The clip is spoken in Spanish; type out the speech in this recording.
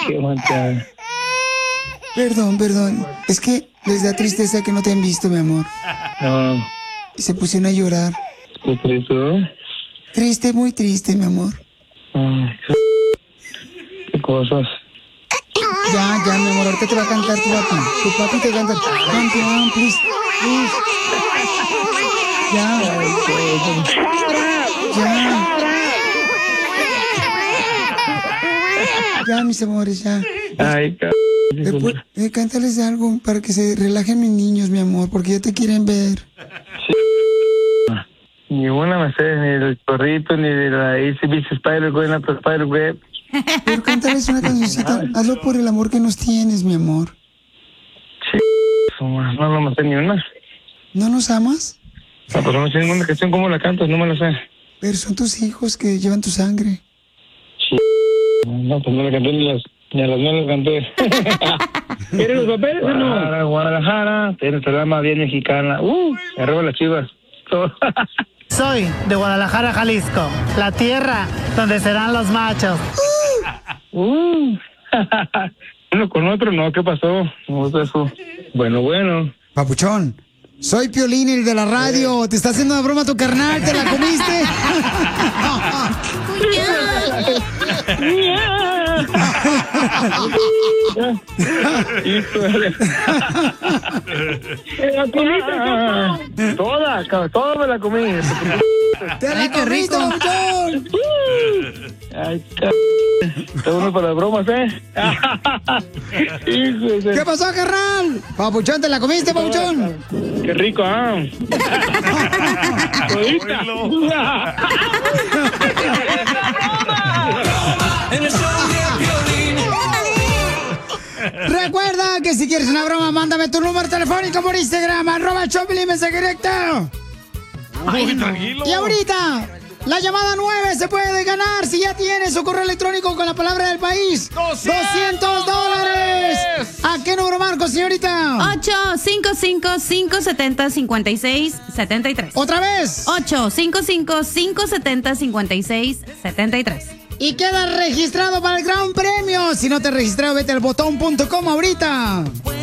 Qué manchada. Perdón. Es que les da tristeza que no te han visto, mi amor. No. Y se pusieron a llorar. ¿Qué triste? Triste, muy triste, mi amor. Ay, qué cosas. Ya, mi amor, ahorita te va a cantar tu papi. Tu papi te canta. Campeón, please. Ya. Ya, mis amores, ya. Ay, Cántales algo para que se relajen mis niños, mi amor, porque ya te quieren ver. Sí. Ni una me sé, ni del perrito, ni de la ACBC Spider-Web, ni la Spider-Web. Pero cántales una cancioncita. Hazlo por el amor que nos tienes, mi amor. Sí, no me sé ni una. ¿No nos amas? No, pero no sé ninguna canción. ¿Cómo la cantas? No me la sé. Pero son tus hijos que llevan tu sangre. Sí. No, pues no la canté ni a las no las canté. ¿Quieres los papeles o no? Guadalajara, tienes el alma bien mexicana. Arriba las Chivas. Soy de Guadalajara, Jalisco, la tierra donde serán los machos. Uno con otro, no, ¿qué pasó? No, eso. Bueno. Papuchón, soy Piolín, el de la radio. Te está haciendo una broma tu carnal, ¿te la comiste? Toda me la comí. ¡Te la comiste, Papuchón! Ay, está bueno para las bromas, ¿eh? ¿Qué pasó, carnal? Papuchón, ¿te la comiste, Papuchón? Qué rico, ¿ah? Recuerda que si quieres una broma, mándame tu número telefónico por Instagram, @Choplin, mensaje directo. Uy, tranquilo. Y ahorita, la llamada 9 se puede ganar si ya tienes su correo electrónico con la palabra del país. $200. ¿A qué número marco, señorita? 855-570-5673. ¿Otra vez? 855-570-5673. Y queda registrado para el gran premio. Si no te has registrado, vete al botón.com ahorita.